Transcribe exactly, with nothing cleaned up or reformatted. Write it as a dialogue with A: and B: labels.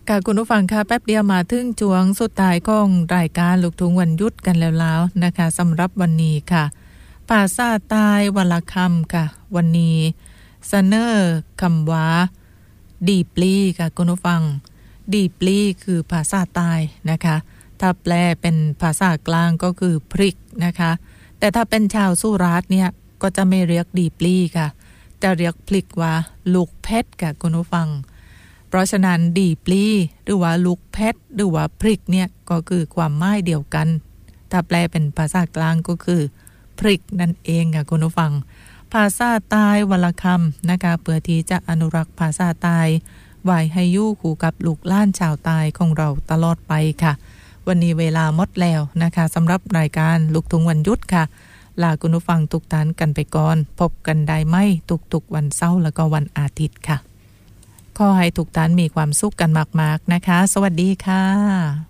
A: ค่ะคุณผู้ฟังค่ะแป๊บเดียวมาถึงจวงสุดท้ายของรายการลูกทุ่งวันหยุดกันแล้วแล้วนะคะสำหรับวันนี้ค่ะภาษาใต้วรรณคำค่ะวันนี้เสนอคำว่าดีปลีค่ะคุณผู้ฟังดีปลีคือภาษาใต้นะคะถ้าแปลเป็นภาษากลางก็คือพริกนะคะแต่ถ้าเป็นชาวสุราษฎร์เนี่ยก็จะไม่เรียกดีปลีค่ะจะเรียกพริกว่าลูกเพชรค่ะคุณผู้ฟังเพราะฉะนั้นดีปลีหรือว่าลูกเพชรหรือว่าพริกเนี่ยก็คือความหมายเดียวกันถ้าแปลเป็นภาษากลางก็คือพริกนั่นเองค่ะคุณผู้ฟังภาษาใต้วรรณคำนะคะเพื่อที่จะอนุรักษ์ภาษาใต้ไว้ให้อยู่คู่กับลูกหลานชาวใต้ของเราตลอดไปค่ะวันนี้เวลาหมดแล้วนะคะสำหรับรายการลูกทุ่งวันหยุดค่ะลาคุณผู้ฟังทุกท่านกันไปก่อนพบกันได้ไหมทุกๆวันเสาร์แล้วก็วันอาทิตย์ค่ะขอให้ทุกท่านมีความสุขกันมากๆนะคะสวัสดีค่ะ